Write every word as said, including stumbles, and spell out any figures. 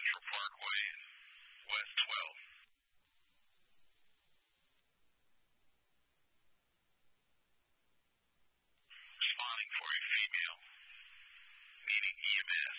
Central Parkway, West twelve. Responding for a female, needing E M S.